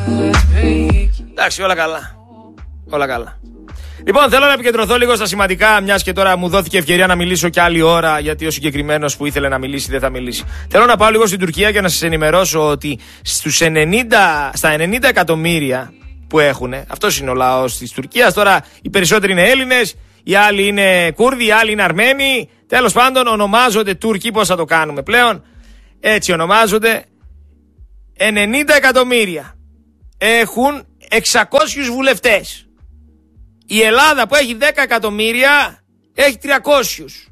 Εντάξει, όλα καλά. Όλα καλά. Λοιπόν, θέλω να επικεντρωθώ λίγο στα σημαντικά, μιας και τώρα μου δόθηκε ευκαιρία να μιλήσω κι άλλη ώρα, γιατί ο συγκεκριμένος που ήθελε να μιλήσει δεν θα μιλήσει. Θέλω να πάω λίγο στην Τουρκία και να σας ενημερώσω ότι στα 90 εκατομμύρια που έχουν, αυτός είναι ο λαός της Τουρκίας. Τώρα οι περισσότεροι είναι Έλληνες, οι άλλοι είναι Κούρδοι, οι άλλοι είναι Αρμένοι. Τέλος πάντων, ονομάζονται Τούρκοι. Πώς θα το κάνουμε πλέον? Έτσι ονομάζονται. 90 εκατομμύρια έχουν 600 βουλευτές. Η Ελλάδα που έχει 10 εκατομμύρια έχει 300.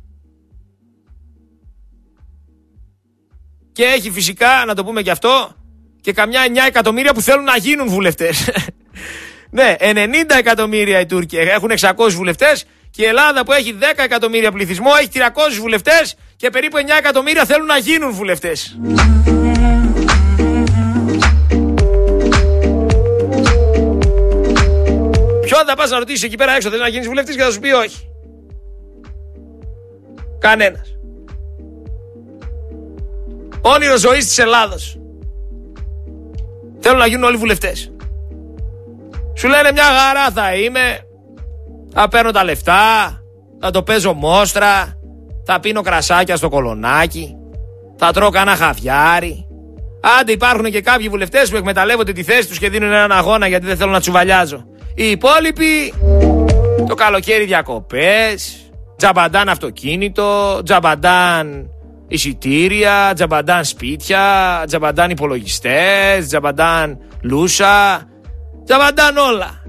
Και έχει φυσικά, να το πούμε και αυτό, και καμιά 9 εκατομμύρια που θέλουν να γίνουν βουλευτές. Ναι, 90 εκατομμύρια οι Τούρκοι έχουν 600 βουλευτές και η Ελλάδα που έχει 10 εκατομμύρια πληθυσμό έχει 300 βουλευτές και περίπου 9 εκατομμύρια θέλουν να γίνουν βουλευτές. Ποιον θα πας να ρωτήσεις εκεί πέρα έξω, θες να γίνεις βουλευτής, και θα σου πει όχι. Κανένας. Όνειρο ζωής της Ελλάδος. Θέλουν να γίνουν όλοι βουλευτές. Σου λένε μια χαρά θα είμαι, θα παίρνω τα λεφτά, θα το παίζω μόστρα, θα πίνω κρασάκια στο κολονάκι, θα τρώω κανένα χαβιάρι. Άντε, υπάρχουν και κάποιοι βουλευτές που εκμεταλλεύονται τη θέση τους και δίνουν έναν αγώνα γιατί δεν θέλω να τσουβαλιάζω. Οι υπόλοιποι, το καλοκαίρι διακοπές, τζαμπαντάν αυτοκίνητο, τζαμπαντάν εισιτήρια, τζαμπαντάν σπίτια, τζαμπαντάν υπολογιστές, τζαμπαντάν λούσα, τζαμπαντάν όλα.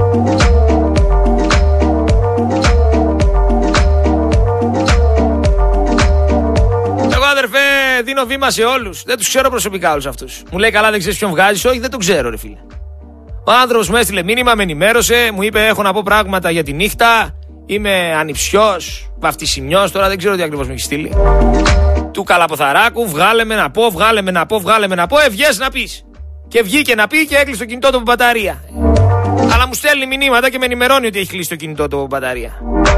Εγώ, αδερφέ, δίνω βήμα σε όλους. Δεν τους ξέρω προσωπικά όλους αυτούς. Μου λέει, καλά, δεν ξέρεις ποιον βγάζεις? Όχι, δεν τον ξέρω, ρε φίλε. Ο άνθρωπος μου έστειλε μήνυμα, με ενημέρωσε, μου είπε: έχω να πω πράγματα για τη νύχτα. Είμαι ανιψιός, βαφτισιμιός, τώρα δεν ξέρω τι ακριβώς μου έχει στείλει. Του καλαποθαράκου, βγάλε με να πω, βγάλε με να πω, βγάλε με να πω, βγες να πεις. Και βγήκε να πει και έκλεισε το κινητό του από μπαταρία. Αλλά μου στέλνει μηνύματα και με ενημερώνει ότι έχει κλείσει το κινητό του από μπαταρία.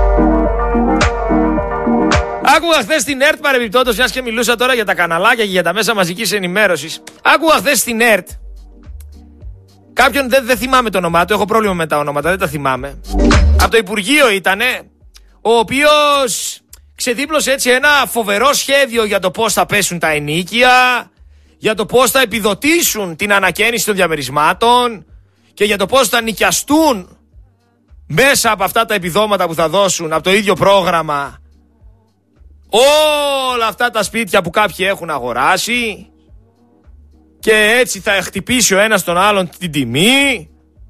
Άκουγα χθες στην ΕΡΤ, παρεμπιπτόντως, μιας και μιλούσα τώρα για τα καναλάκια και για τα μέσα μαζικής ενημέρωσης. Άκουγα χθες στην ΕΡΤ κάποιον, δεν θυμάμαι το όνομά του, έχω πρόβλημα με τα ονόματα, δεν τα θυμάμαι. Από το Υπουργείο ήτανε, ο οποίος ξεδίπλωσε έτσι ένα φοβερό σχέδιο για το πώς θα πέσουν τα ενοίκια, για το πώς θα επιδοτήσουν την ανακαίνιση των διαμερισμάτων και για το πώς θα νοικιαστούν μέσα από αυτά τα επιδόματα που θα δώσουν από το ίδιο πρόγραμμα όλα αυτά τα σπίτια που κάποιοι έχουν αγοράσει, και έτσι θα χτυπήσει ο ένας τον άλλον την τιμή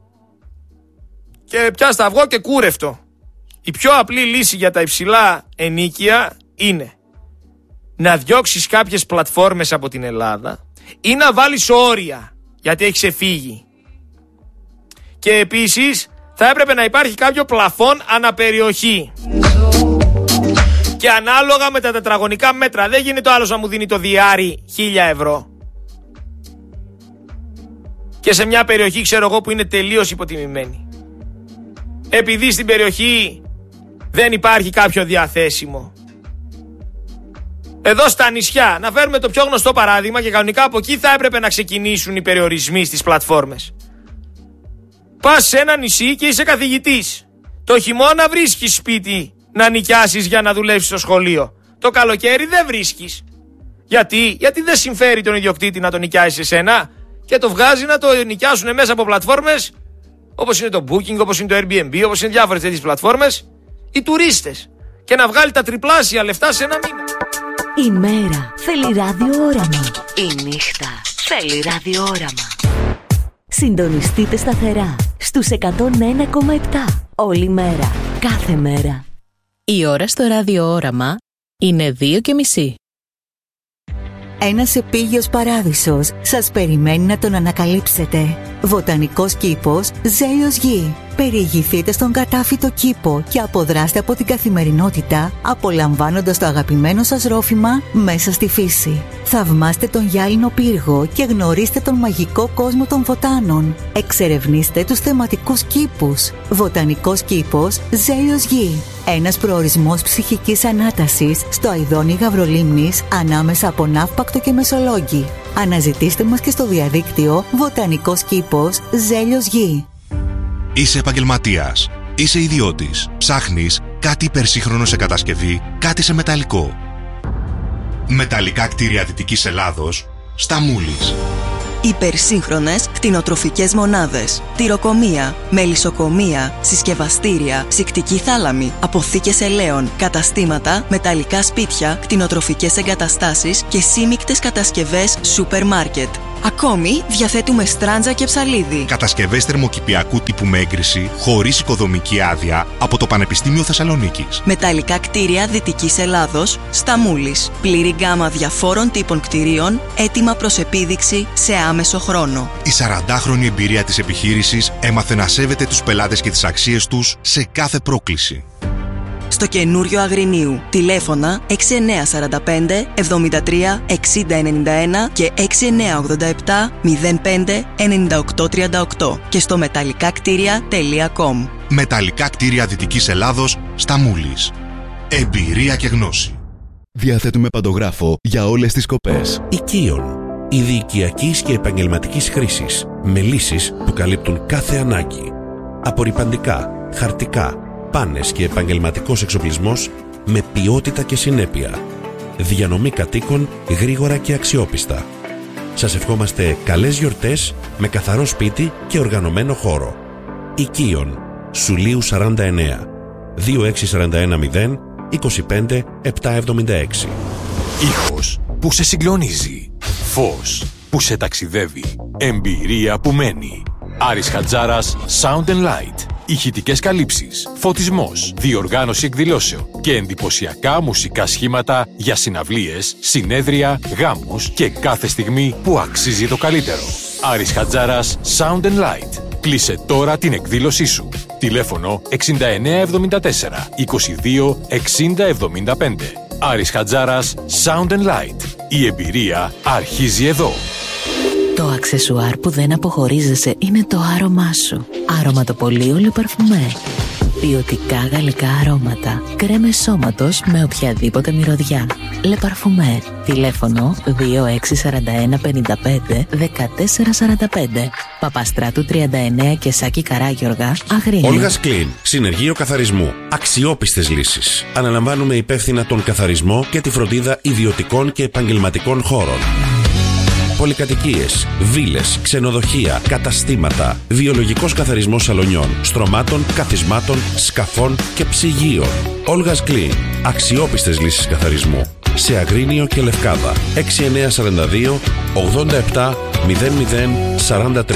και πια σταυγό και κούρευτο. Η πιο απλή λύση για τα υψηλά ενοίκια είναι να διώξεις κάποιες πλατφόρμες από την Ελλάδα ή να βάλεις όρια, γιατί έχει ξεφύγει. Και επίσης θα έπρεπε να υπάρχει κάποιο πλαφόν αναπεριοχή. Και ανάλογα με τα τετραγωνικά μέτρα. Δεν γίνεται ο άλλος να μου δίνει το διάρρη 1.000 ευρώ. Και σε μια περιοχή, ξέρω εγώ, που είναι τελείως υποτιμημένη. Επειδή στην περιοχή δεν υπάρχει κάποιο διαθέσιμο. Εδώ στα νησιά, να φέρουμε το πιο γνωστό παράδειγμα, και κανονικά από εκεί θα έπρεπε να ξεκινήσουν οι περιορισμοί στις πλατφόρμες. Πας σε ένα νησί και είσαι καθηγητής. Το χειμώνα βρίσκεις σπίτι να νοικιάσεις για να δουλεύεις στο σχολείο. Το καλοκαίρι δεν βρίσκεις. Γιατί δεν συμφέρει τον ιδιοκτήτη να τον νοικιάσει εσένα και το βγάζει να το νοικιάσουν μέσα από πλατφόρμες όπως είναι το Booking, όπως είναι το Airbnb, όπως είναι διάφορες τέτοιες πλατφόρμες, οι τουρίστες, και να βγάλει τα τριπλάσια λεφτά σε ένα μήνα. Η μέρα θέλει ραδιόραμα. Η νύχτα θέλει ραδιόραμα. Συντονιστείτε σταθερά στους 101,7 όλη μέρα, κάθε μέρα. Η ώρα στο ραδιόραμα είναι 2:30. Ένας επίγειος παράδεισος σας περιμένει να τον ανακαλύψετε. Βοτανικός κήπος Ζέλιος Γη. Περιηγηθείτε στον κατάφυτο κήπο και αποδράστε από την καθημερινότητα, απολαμβάνοντας το αγαπημένο σας ρόφημα μέσα στη φύση. Θαυμάστε τον γυάλινο πύργο και γνωρίστε τον μαγικό κόσμο των βοτάνων. Εξερευνήστε τους θεματικούς κήπους. Βοτανικός κήπος Ζέλιος Γη. Ένας προορισμός ψυχικής ανάτασης στο αηδόνι Γαβρολίμνης, ανάμεσα από Ναύπακτο και Μεσολόγγι. Αναζητήστε μας και στο διαδίκτυο Βοτανικός Κήπος Ζέλιος Γη. Είσαι επαγγελματίας, είσαι ιδιώτης, ψάχνεις κάτι υπερσύγχρονο σε κατασκευή, κάτι σε μεταλλικό. Μεταλλικά κτίρια Δυτικής Ελλάδος, στα Μούλης. Υπερσύγχρονες κτηνοτροφικές μονάδες, τυροκομεία, μελισσοκομεία, συσκευαστήρια, ψυκτική θάλαμη, αποθήκες ελαίων, καταστήματα, μεταλλικά σπίτια, κτηνοτροφικές εγκαταστάσεις και σύμικτες κατασκευές σούπερ μάρκετ. Ακόμη διαθέτουμε στράντζα και ψαλίδι. Κατασκευές θερμοκηπιακού τύπου με έγκριση, χωρίς οικοδομική άδεια, από το Πανεπιστήμιο Θεσσαλονίκης. Μεταλλικά κτίρια Δυτικής Ελλάδος, στα Μούλης. Πλήρη γκάμα διαφόρων τύπων κτιρίων, έτοιμα προς επίδειξη σε άμεσο χρόνο. Η 40χρονη εμπειρία της επιχείρησης έμαθε να σέβεται τους πελάτες και τις αξίες τους σε κάθε πρόκληση. Στο καινούριο Αγρινίου. Τηλέφωνα 6945 73 6091 και 6987 05 9838 και στο μεταλλικάκτήρια.com. Μεταλλικά κτίρια Δυτικής Ελλάδος, στα Μούλης. Εμπειρία και γνώση. Διαθέτουμε παντογράφο για όλες τις σκοπές. Οικείων. Είδη οικιακής και επαγγελματικής χρήσης, με λύσεις που καλύπτουν κάθε ανάγκη. Απορρυπαντικά, χαρτικά, πάνες και επαγγελματικός εξοπλισμός με ποιότητα και συνέπεια. Διανομή κατοίκων γρήγορα και αξιόπιστα. Σας ευχόμαστε καλές γιορτές με καθαρό σπίτι και οργανωμένο χώρο. Οικείων. Σουλίου 49. 26410 25 776. Ήχος που σε συγκλονίζει. Φως που σε ταξιδεύει. Εμπειρία που μένει. Άρης Χατζάρας Sound and Light. Ηχητικές καλύψεις, φωτισμός, διοργάνωση εκδηλώσεων και εντυπωσιακά μουσικά σχήματα για συναυλίες, συνέδρια, γάμους και κάθε στιγμή που αξίζει το καλύτερο. Άρης Χατζάρας Sound and Light. Κλείσε τώρα την εκδήλωσή σου. Τηλέφωνο 6974 22 60 75. Άρης Χατζάρας Sound and Light. Η εμπειρία αρχίζει εδώ. Το αξεσουάρ που δεν αποχωρίζεσαι είναι το άρωμά σου. Αρωματοπολείο Le Parfumé. Ποιοτικά γαλλικά αρώματα. Κρέμες σώματος με οποιαδήποτε μυρωδιά. Le Parfumé. Τηλέφωνο 2641 55 1445. Παπαστράτου 39 και Σάκη Καράγιοργα, Αγρίνιο. Όλγας Clean. Συνεργείο καθαρισμού. Αξιόπιστες λύσεις. Αναλαμβάνουμε υπεύθυνα τον καθαρισμό και τη φροντίδα ιδιωτικών και επαγγελματικών χώρων. Πολυκατοικίες, βίλες, ξενοδοχεία, καταστήματα, βιολογικός καθαρισμός σαλονιών, στρωμάτων, καθισμάτων, σκαφών και ψυγείων. Όλγας Clean. Αξιόπιστες λύσεις καθαρισμού. Σε Αγρίνιο και Λευκάδα. 6942 87 00 43.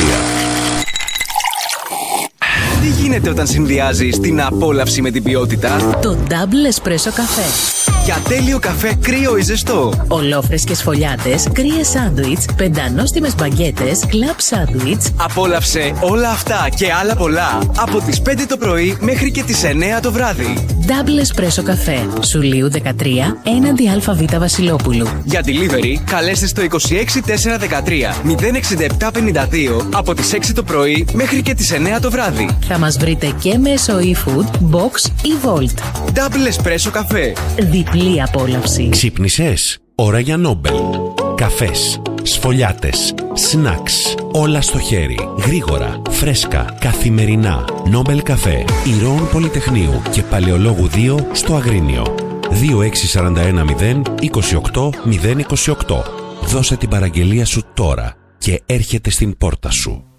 Τι γίνεται όταν συνδυάζεις την απόλαυση με την ποιότητα? Το Double Espresso καφέ. Για τέλειο καφέ κρύο ή ζεστό. Ολόφρεσκες φωλιάτες, κρύες σάντουιτς, πεντανόστιμες μπαγκέτες, κλαμπ σάντουιτς. Απόλαυσε όλα αυτά και άλλα πολλά από τις 5 το πρωί μέχρι και τις 9 το βράδυ. Double Espresso καφέ. Σουλίου 13, έναντι ΑΒ Βασιλόπουλου. Για delivery καλέστε στο 26413 06752 από τις 6 το πρωί μέχρι και τις 9 το βράδυ. Θα μας βρείτε και μέσω e-food, box ή Volt. Double Espresso καφέ. Διπλή απόλαυση. Ξύπνησες? Ώρα για Νόμπελ. Καφές, σφολιάτες, σνακς. Όλα στο χέρι. Γρήγορα, φρέσκα, καθημερινά. Νόμπελ καφέ. Ηρώων Πολυτεχνείου και Παλαιολόγου 2 στο Αγρίνιο. 26410 28 028. Δώσε την παραγγελία σου τώρα και έρχεται στην πόρτα σου.